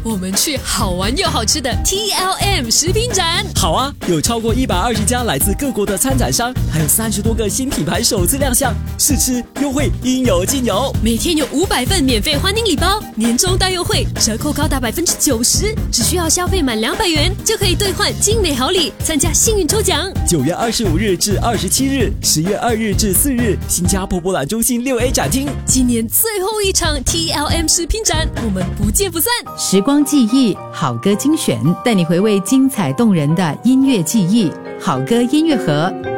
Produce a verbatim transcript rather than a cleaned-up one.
我们去好玩又好吃的 T L M 食品展。 好啊，有超过一百二十家来自各国的参展商，还有三十多个新品牌首次亮相，试吃优惠应有尽有。 每天有五百份免费欢迎礼包，年终大优惠，折扣高达百分之九十，只需要消费满两百元就可以兑换精美好礼，参加幸运抽奖。 九月二十五日至二十七日，十月二日至四日，新加坡博览中心六 A 展厅。 今年最后一场 T L M 食品展，我们不见不散。 时光记忆，好歌精选，带你回味精彩动人的音乐记忆。好歌音乐盒。